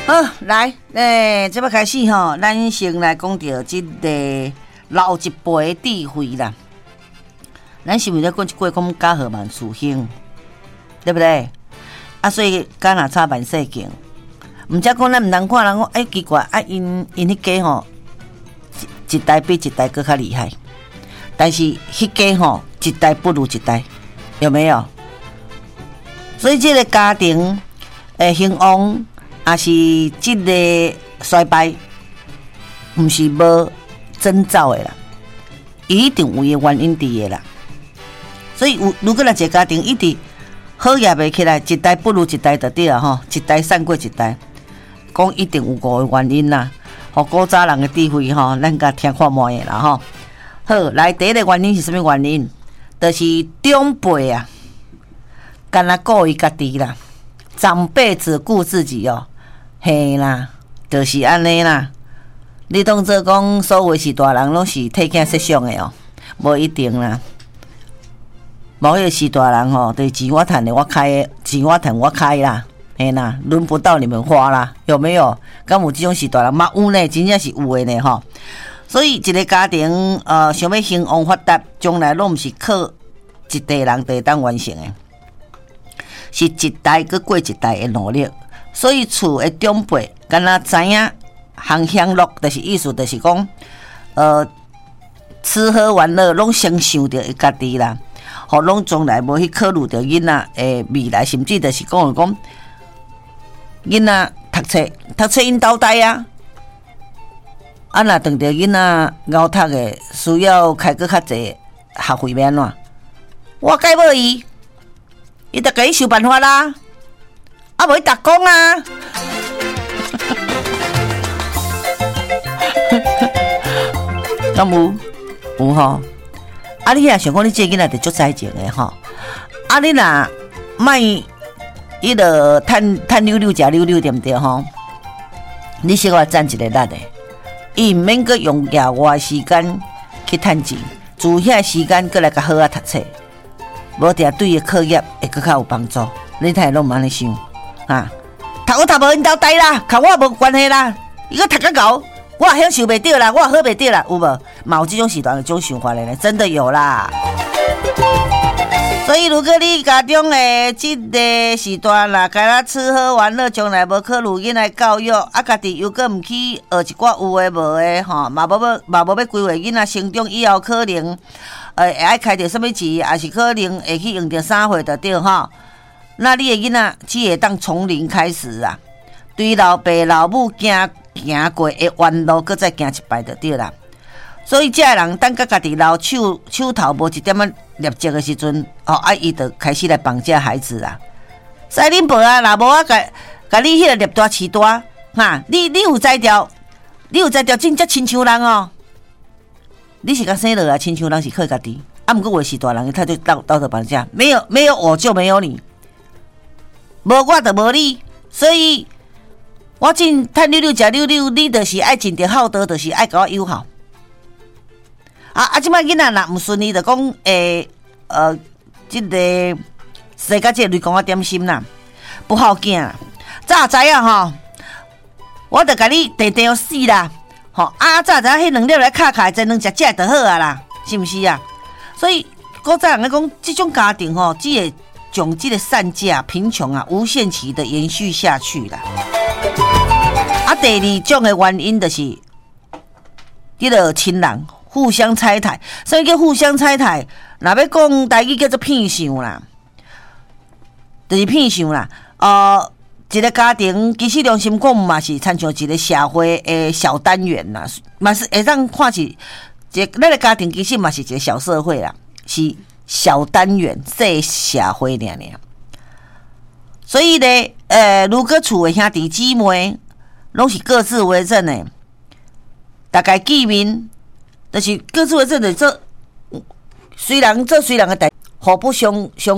好，来，这要开始吼，咱先来讲到这个老一辈的智慧啦。咱是不是在讲一句讲家和万事兴，对不对？啊，所以家若差万事兴，唔则讲咱唔通看人讲，奇怪，啊，因迄家吼，一代比一代更较厉害，但是迄家吼，一代不如一代，有没有？所以这个家庭兴旺。也是这个衰败，不是无征兆的啦，一定有伊原因伫的啦。所以如果咱一个家庭一直好也袂起来，一代不如一代就对了吼，一代胜过一代，讲一定有五个原因啦。互古早人的智慧吼，咱甲听看卖的啦吼。好，来第一个原因是什么原因？就是长辈啊，干那顾伊家己啦，长辈只顾自己哦。嘿啦，就是安尼啦。你当做讲所谓是大人，拢是替囝设想的哦，无一定啦。无迄个是大人吼，就是钱我赚的我开的，钱我赚我开啦。嘿啦，轮不到你们花啦，有没有？敢有这种是大人嘛？有呢，真正是有的呢吼。所以一个家庭想要兴旺发达，将来拢毋是靠一代人就会当完成的，是一代搁过一代的努力。所以厝的长辈敢若知影行享乐，就是意思就是讲，吃喝玩乐拢先想着伊家己啦，吼，拢从来无去考虑着囡仔的未来，甚至就是讲囡仔读册因交代啊，啊若等着囡仔熬读的需要开搁较济学费免怎？我改无伊就甲伊想办法啦。啊，无去打工啊！敢有吼？啊，你若想讲你这囡仔就足才情的吼？啊，你若卖伊个趁溜溜食溜溜对不对吼？你小可赚一个力的，伊毋免阁用额外时间去趁钱，自遐时间阁来甲好啊读册，无定对伊课业会阁较有帮助。你睇拢毋安尼想？啊，读我读无因交代啦，跟我无关系啦。伊个读较高，我也享受袂到啦，我也好袂到啦，有无？嘛有这种时段的这种想法呢，真的有啦。所以如果你家中的这个时段啦，该啦吃喝玩乐，将来无考虑囡仔教育，啊，家己又搁毋去学一寡有诶无诶吼，嘛无要规划囡仔成长以后可能会爱开着什么钱，也是可能会去用着啥货就对吼。那你的囡仔只会当从零开始啊，对老爸老母行过的弯路，搁再行一摆就对啦。所以这个人等甲家己老手头无一点仔业绩的时阵，伊就开始来绑架孩子啦。使恁爸啊，若无啊，甲你迄个业大饲大，哈，你有才调，真正亲像人哦。你是甲生落来亲像人是靠家己，啊，毋过我是大人，他就道德绑架，没有我就没有你。无我就无你，所以我真趁溜溜食溜溜，你就是爱尽着好德，就是爱甲我友好。即摆囡仔若毋顺利，就讲即个世界这个雷公啊点心啦，不好囝啦。早知影吼，我就甲你地死啦，吼早知影迄两粒来卡卡，真能食就好啊啦，是毋是啊？所以古早人咧讲，即种家庭吼，只会将这个善价贫穷啊无限期的延续下去啦。第二种的原因就是这个亲人互相拆台。什么叫互相拆台？若要讲台语叫做骗相啦，就是骗相啦。一个家庭其实良心讲嘛是参像一个社会的小单元啦，嘛是会当看是咱个家庭其实嘛是一个小社会啦，是小单元小社会尔。所以呢，如果厝的兄弟姊妹拢是各自为政的，大家见面就是各自为政的，虽然的代互不相